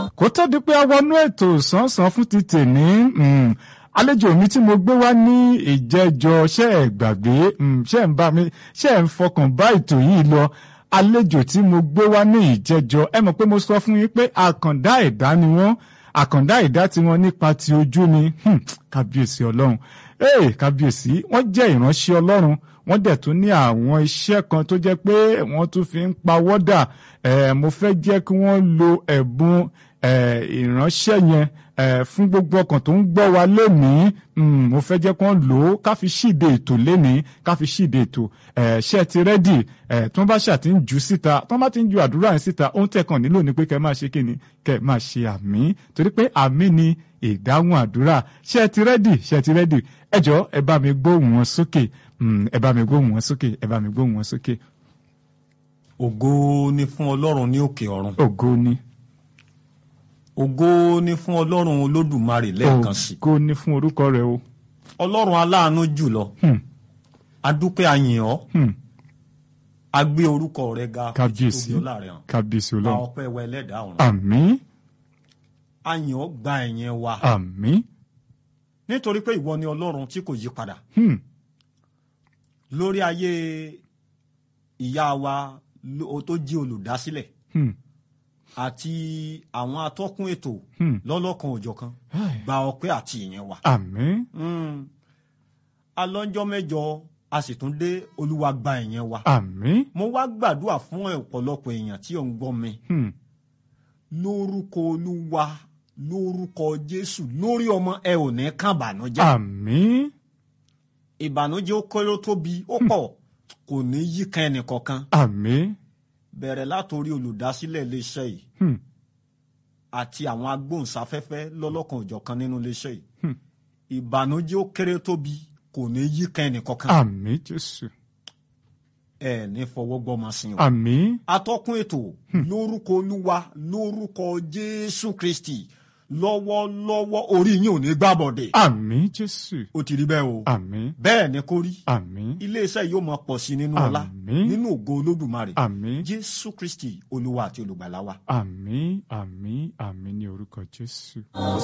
kó tó di pé a wọnú ètò sánsan fún ti tèmi àlejò mi tí mo gbé wá ní ìjẹ́jọ́ ṣe ẹ gbàgbé ṣe ń fọkàn bá ètò yìí lọ. Àlejò tí mo gbé wá ní ìjẹ́jọ́ ẹ mọ̀ pé mo sọ fún yín pé àkàndá ẹ̀dá ni wọ́n, àkàndá ẹ̀dá tí wọ́n nípa ti ojú ni. Kábíyèsí Ọlọ́run, kábíyèsí, wọ́n jẹ́ ìránṣẹ́ Ọlọ́run, wọ́n dẹ̀ tún ní àwọn iṣẹ́ kan tó jẹ́ pé wọ́n tún fi ń pawọ́dà. Mo fẹ́ jẹ́ kí wọ́n lo ẹ̀bùn ìránṣẹ́ yẹn fún gbogbo ọkàn tó ń gbọ́ wa lénìí. Mo fẹ́ jẹ́ kí wọ́n lò ó ká fi ṣíde ètò lénìí, ká fi ṣíde ètò. Ṣé ti rẹ́dì? Tí wọ́n bá ṣàti ń jù síta, tí wọ́n bá ti ń ju àdúrà yẹn síta, ohun tẹ́ kàn nílò ni pé kẹ́ máa ṣe kíni, kẹ́ máa ṣe àmín, torí pé àmín ni ìdáhùn àdúrà. Ṣé ti rẹ́dì? Ṣé ti rẹ́dì? Ẹ jọ̀ọ́ ẹ bá mi gbóhùn wọn sókè. Ẹ bá mi gbóhùn wọn sókè. Ẹ bá mi gbóhùn wọn sókè. Ògo ni fún Ọlọ́run ní òkè ọ̀run. Ògo ni. Ògo ni fún Ọlọ́run Olódùmarè lẹ́ẹ̀kan sí. Ògo ni fún orúkọ rẹ̀ o. Ọlọ́run aláàánú jùlọ. A dúpẹ́, a yìn ọ́. A gbé orúkọ rẹ̀ ga. Kábíyèsí, kábíyèsí Ọlọ́run. Gba ọpẹ́ wa Ẹlẹ́dàá ọ̀run. Àmín. A yìn ọ́, gba ẹ̀yìn wa. Àmín. Nítorí pé ìwọ ni Ọlọ́run tí kò yí padà. Lórí ayé ìyá wa tó jí olùdásílẹ̀. Àti àwọn atọ́kùn ètò lọ́lọ́kan òjọ̀kan, gba ọpẹ́ àti ìyìn wa. Àmín. Alọ́njọ́ mẹ́jọ a sì tún dé, Olúwa gba ìyìn wa. Àmín. Mo wá gbàdúrà fún ọ̀pọ̀lọpọ̀ èèyàn tí ò ń gbọ́ mi. Lórúkọ Olúwa, lórúkọ Jésù, lórí ọmọ ẹ ò ní kàn ìbànújẹ́. Àmín. Ìbànújẹ́ ó kéré ó tóbi ó pọ̀, kò ní yí kan ẹnìkọ̀ọ̀kan. Àmín. Bẹ̀rẹ̀ látòrí olùdásílẹ̀ iléeṣẹ́ yìí àti àwọn agbóhùnsáfẹ́fẹ́ lọ́lọ́kan òjọ̀kan nínú iléeṣẹ́ yìí. Ìbànújẹ́ ó kéré tóbi kò ní yí kan ẹnìkọ̀ọ̀kan. Àmín Jésù. Ẹ ní fọwọ́ gbọ́mọ sí o. Àmín. Atọ́kùn ètò lórúkọ Olúwa, lórúkọ Jésù Kristi, lọ́wọ́lọ́wọ́ orí yín ò ní gbàbọ̀dẹ̀. Àmín Jésù. Ó ti rí bẹ́ẹ̀ o. Àmín. Bẹ́ẹ̀ ni kó rí. Àmín. Iléeṣẹ́ yóò máa pọ̀ sí nínú ọlá, nínú ògo Olódùmarè. Àmín. Jésù Kristi Olúwa àti olùgbàlà wa. Àmín, àmín, àmín ní orúkọ Jésù.